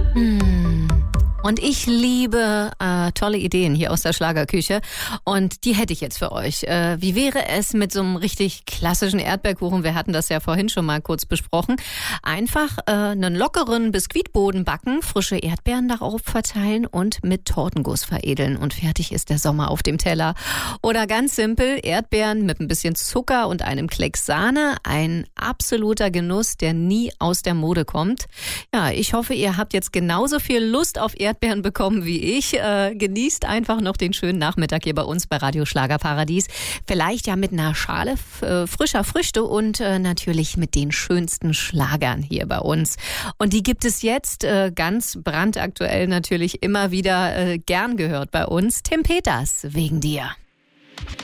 Und ich liebe tolle Ideen hier aus der Schlagerküche und die hätte ich jetzt für euch. Wie wäre es mit so einem richtig klassischen Erdbeerkuchen? Wir hatten das ja vorhin schon mal kurz besprochen. Einfach einen lockeren Biskuitboden backen, frische Erdbeeren darauf verteilen und mit Tortenguss veredeln. Und fertig ist der Sommer auf dem Teller. Oder ganz simpel, Erdbeeren mit ein bisschen Zucker und einem Klecks Sahne. Ein absoluter Genuss, der nie aus der Mode kommt. Ja, ich hoffe, ihr habt jetzt genauso viel Lust auf Erdbeeren bekommen wie ich. Genießt einfach noch den schönen Nachmittag hier bei uns bei Radio Schlagerparadies. Vielleicht ja mit einer Schale frischer Früchte und natürlich mit den schönsten Schlagern hier bei uns. Und die gibt es jetzt ganz brandaktuell natürlich immer wieder gern gehört bei uns. Tim Peters, wegen dir.